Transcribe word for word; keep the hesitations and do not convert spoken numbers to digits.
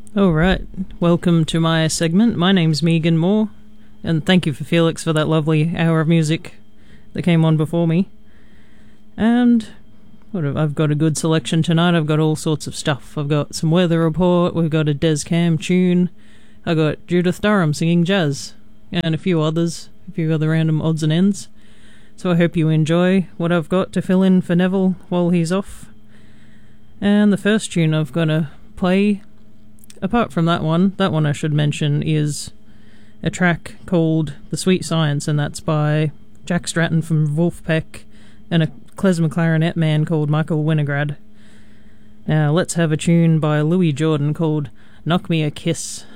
Alright, welcome to my segment. My name's Megan Moore, and thank you for Felix for that lovely hour of music that came on before me. And what have, I've got a good selection tonight. I've got all sorts of stuff. I've got some weather report, we've got a Des Cam tune, I've got Judith Durham singing jazz, and a few others, a few other random odds and ends. So I hope you enjoy what I've got to fill in for Neville while he's off. And the first tune I've got to play, apart from that one, that one I should mention is a track called The Sweet Science, and that's by Jack Stratton from Wolfpack and a klezmer clarinet man called Michael Winograd. Now let's have a tune by Louis Jordan called Knock Me a Kiss.